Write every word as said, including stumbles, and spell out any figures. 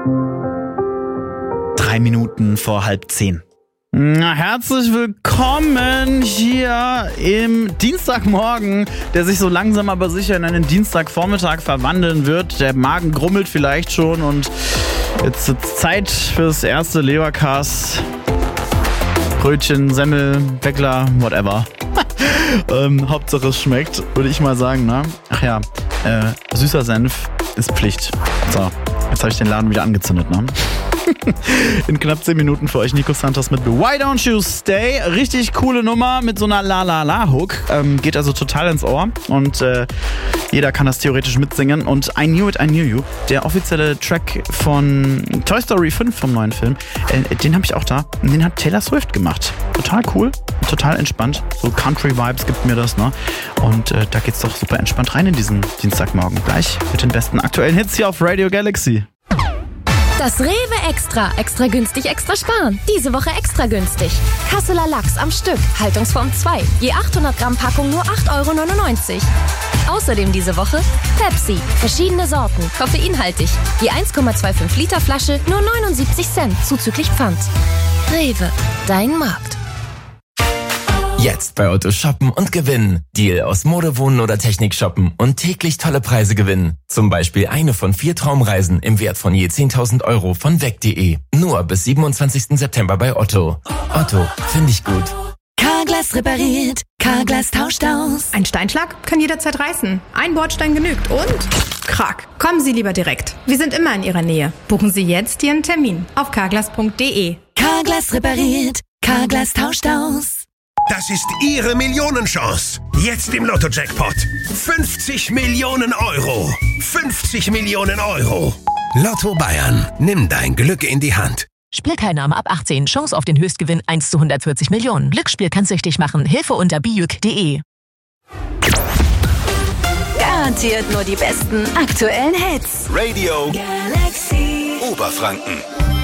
Drei Minuten vor halb zehn. Na, herzlich willkommen hier im Dienstagmorgen, der sich so langsam aber sicher in einen Dienstagvormittag verwandeln wird. Der Magen grummelt vielleicht schon und jetzt ist Zeit fürs erste Leberkas. Brötchen, Semmel, Bäckler, whatever. ähm, Hauptsache es schmeckt, würde ich mal sagen, ne? Ach ja, äh, süßer Senf ist Pflicht. So, jetzt habe ich den Laden wieder angezündet, ne? In knapp zehn Minuten für euch Nico Santos mit Why Don't You Stay. Richtig coole Nummer mit so einer La-La-La-Hook. Ähm, geht also total ins Ohr und äh, jeder kann das theoretisch mitsingen. Und I Knew It, I Knew You, der offizielle Track von Toy Story fünf vom neuen Film, äh, den habe ich auch da. Und den hat Taylor Swift gemacht. Total cool, total entspannt. So Country-Vibes gibt mir das, ne? Und äh, da geht's doch super entspannt rein in diesen Dienstagmorgen. Gleich mit den besten aktuellen Hits hier auf Radio Galaxy. Das Rewe Extra. Extra günstig, extra sparen. Diese Woche extra günstig. Kasseler Lachs am Stück. Haltungsform zwei. Je achthundert Gramm Packung nur acht Euro neunundneunzig. Außerdem diese Woche Pepsi. Verschiedene Sorten. Koffeinhaltig. Je eins Komma fünfundzwanzig Liter Flasche nur neunundsiebzig Cent. Zuzüglich Pfand. Rewe. Dein Markt. Jetzt bei Otto shoppen und gewinnen. Deal aus Mode, Wohnen oder Technik shoppen und täglich tolle Preise gewinnen. Zum Beispiel eine von vier Traumreisen im Wert von je zehntausend Euro von weg punkt de. Nur bis siebenundzwanzigsten September bei Otto. Otto, finde ich gut. Carglass repariert, Carglass tauscht aus. Ein Steinschlag kann jederzeit reißen. Ein Bordstein genügt und krack. Kommen Sie lieber direkt. Wir sind immer in Ihrer Nähe. Buchen Sie jetzt Ihren Termin auf carglass punkt de. Carglass repariert, Carglass tauscht aus. Das ist Ihre Millionenchance. Jetzt im Lotto-Jackpot. fünfzig Millionen Euro. fünfzig Millionen Euro. Lotto Bayern. Nimm dein Glück in die Hand. Spielteilnahme ab achtzehn. Chance auf den Höchstgewinn eins zu hundertvierzig Millionen. Glücksspiel kann süchtig machen. Hilfe unter bijuk punkt de. Garantiert nur die besten aktuellen Hits. Radio Galaxy. Oberfranken.